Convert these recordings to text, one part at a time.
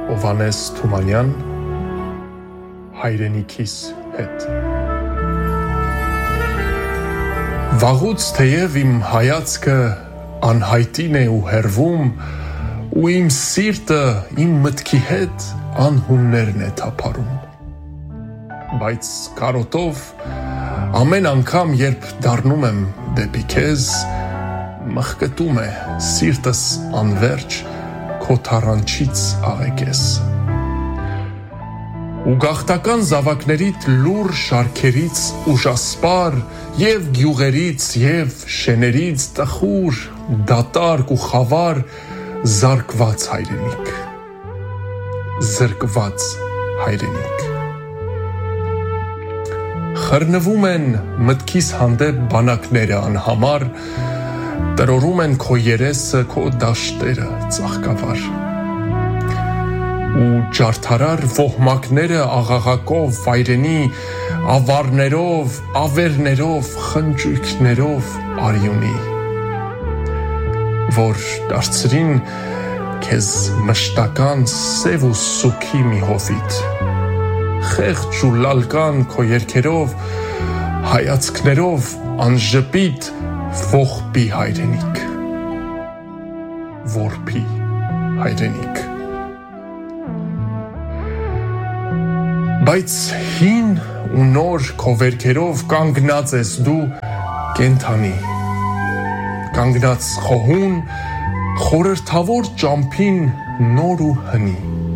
Հովհաննես Թումանյան Հայրենիքիս հետ Վաղուց թեև իմ հայացքը անհայտին է ու հեռվում ու իմ սիրտը իմ մտքի հետ անհուններն է թափառում բայց կարոտով ամեն անգամ երբ դառնում եմ դեպի քեզ մխկտում է սիրտս անվերջ քո թառանչից աղեկես ու գաղթական զավակներիդ լուր շարքերից ուժասպար եւ գյուղերից եւ շեներից տխուր դատարկ ու խավար զարկված հայրենիք զրկված հայրենիք խռնվում են մտքիս հանդեպ բանակները անհամար տրորում են քո երեսը քո դաշտերը ծաղկավար ու ջարդարար ոհմակները աղաղակով վայրենի ավարներով ավերներով խնջույքներով արյունի որ դարձրին քեզ մշտական սև ու սուքի մի հովիտ խեղճ ու լալկան քո երգերով հայացքներով անժպիտ ողբի հայրենիք որբի հայրենիք բայց հին ու նոր քո վերքերով կանգնած ես դու կենթանի կանգնած խոհուն խորհրդավոր ճամփին նոր ու հնի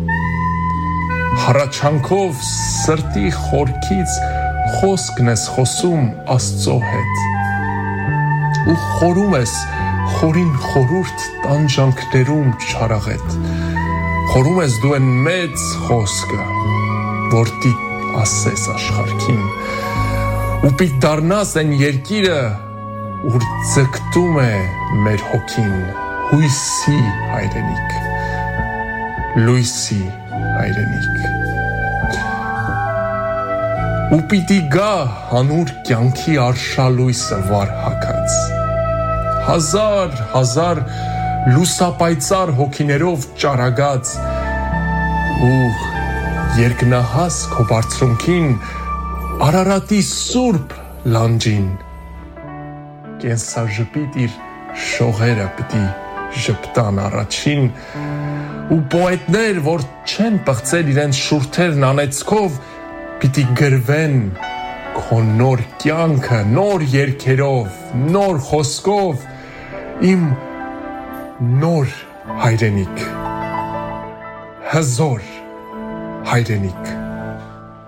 հառաչանքով սրտի խորքից խոսքն ես խոսում Աստծո հետ ու խորում ես խորին խորուրդ տանջանքներում չարաղետ խորում ես դու են մեծ խոսքը որ դիտ ասես աշխարհքին ու պիտ դառնաս են երկիրը ուր ձգտում է մեր հոգին հույսի հայրենիք լույսի հայրենիք ու պիտի գա հանուր կյանքի արշալույսը վար հագած հազար լուսապայծառ հոգիներով ճարագած ու երկնահաս քո բարձրունքին Արարատի սուրբ լանջին կենսաժպիտ իր շողերը պիտի ժպտան առաջին ու պոետներ որ չեն պղծել իրենց շուրթերն անեծքով պիտի գրվեն քո նոր կյանքը նոր երգերով նոր խոսքով իմ նոր հայրենիք հզոր հայրենիք